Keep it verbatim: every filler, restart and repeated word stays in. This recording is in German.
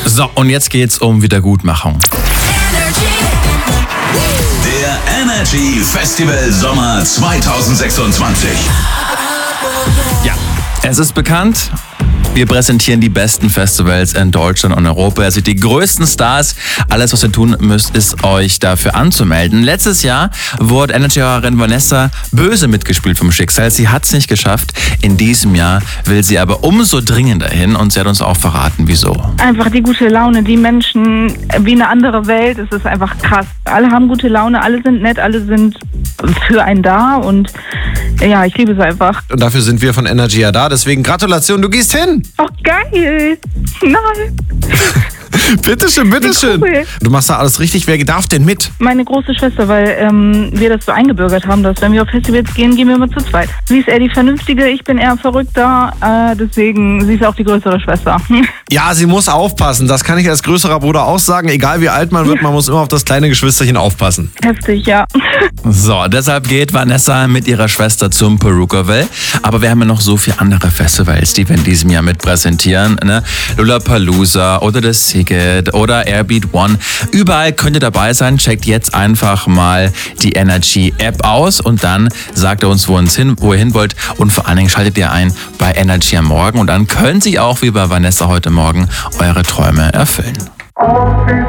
So, und jetzt geht's um Wiedergutmachung. Der Energy Festival Sommer zwanzig sechsundzwanzig. Ja, es ist bekannt. Wir präsentieren die besten Festivals in Deutschland und Europa. Also die größten Stars. Alles, was ihr tun müsst, ist euch dafür anzumelden. Letztes Jahr wurde Energy-Hörerin Vanessa böse mitgespielt vom Schicksal. Sie hat es nicht geschafft. In diesem Jahr will sie aber umso dringender hin und sie hat uns auch verraten, wieso. Einfach die gute Laune, die Menschen wie eine andere Welt. Es ist einfach krass. Alle haben gute Laune, alle sind nett, alle sind für einen da und ja, ich liebe es einfach. Und dafür sind wir von Energy ja da. Deswegen Gratulation, du gehst hin. Ach, geil. Nein. Bitteschön, bitteschön. Cool. Du machst da alles richtig. Wer darf denn mit? Meine große Schwester, weil ähm, wir das so eingebürgert haben, dass wenn wir auf Festivals gehen, gehen wir immer zu zweit. Sie ist eher die Vernünftige, ich bin eher verrückter, äh, deswegen, sie ist auch die größere Schwester. Ja, sie muss aufpassen. Das kann ich als größerer Bruder auch sagen. Egal wie alt man wird, man muss immer auf das kleine Geschwisterchen aufpassen. Heftig, ja. So, deshalb geht Vanessa mit ihrer Schwester zum Perukaville. Aber wir haben ja noch so viele andere Festivals, die wir in diesem Jahr mit präsentieren. Ne? Lollapalooza oder das Ticket oder Airbeat One. Überall könnt ihr dabei sein. Checkt jetzt einfach mal die Energy-App aus und dann sagt er uns, wo, uns hin, wo ihr hin wollt. Und vor allen Dingen schaltet ihr ein bei Energy am Morgen. Und dann können Sie auch, wie bei Vanessa heute Morgen, eure Träume erfüllen.